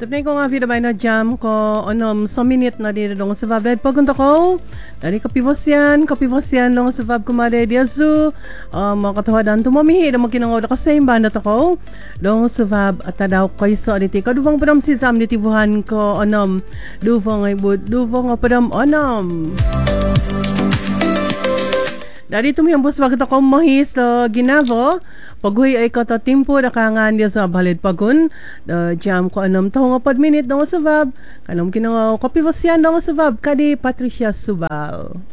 Tapos ko nga vida bay na jam ko so minute na dito dong sa vab pagunta ko dari kapivosyan dong sa vab kumare dia zu makatawadan tumamihi dong makinangaw da kasayang banda to ko dong sa vab at daw ko iso diti kadubang padam si zam diti buhan ko duvong ay bud duvong padam dari tumiyambos wag to ko mahis ginavo paghuy ay kata timpo nakangan dia sa balid pagun jam ko 6 taong 4 minute dong sa vab kanom kinangaw kapivosyan dong sa vab kadi Patricia Subal.